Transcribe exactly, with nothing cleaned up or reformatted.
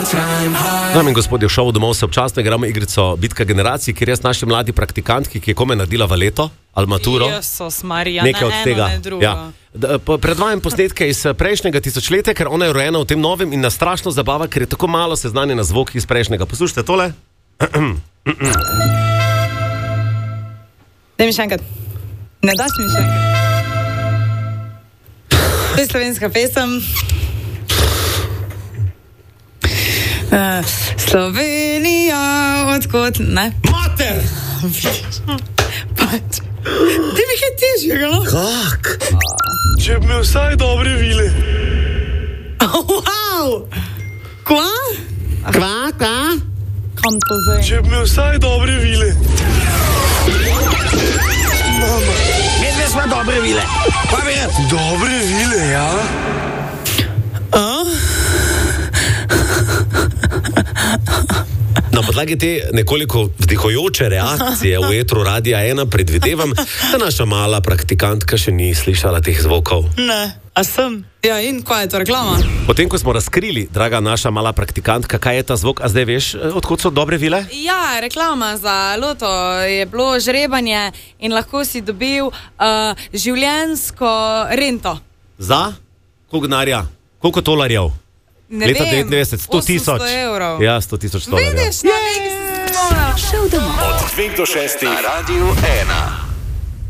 Dame in gospodje, v šovu Domov se občasno igramo igrico Bitka generacij, kjer jaz naši mladi praktikantki, ki je komaj naredila v leto ali maturo, Jezus, Marija, nekaj ne od eno, tega. ne drugo. Ja. Da, po- Predvajam posnetke iz eh, prejšnjega tisočletja, ker ona je rojena v tem novem in nas strašno zabava, ker je tako malo seznanjena zvok iz prejšnjega. Poslušajte tole. Daj mi še enkrat. Ne daš mi še enkrat. To je slovenska pesem. Uh, Slovenija, odkot, ne? Mater! Pač. Ti mi kaj težjega, no? Kak? Če bi imel vsaj dobre vile. Oh, wow! Kva? Kva, kva? Kam to zdaj? Če bi imel vsaj dobre vile. Medve smo dobre vile. Pa bi rad. Dobre vile, ja? Na podlagi te nekoliko vdihujoče reakcije v etru Radia ena predvidevam, da naša mala praktikantka še ni slišala teh zvokov. Ne, a sem? Ja, in kva je to reklama? Potem, ko smo razkrili, draga naša mala praktikantka, kaj je ta zvok, a zdaj veš, eh, odkot so dobre vile? Ja, reklama za loto je bilo žrebanje in lahko si dobil uh, življenjsko rento. Za? Koliko denarja? Koliko tolarjev? Ne Leta vem, devetindevetdeset, sto tisoč. osemsto evrov. Ja, sto tisoč tolarjev. Vidiš, na nekaj si se Šel domov. Od dveh do šestih na Radiu ena.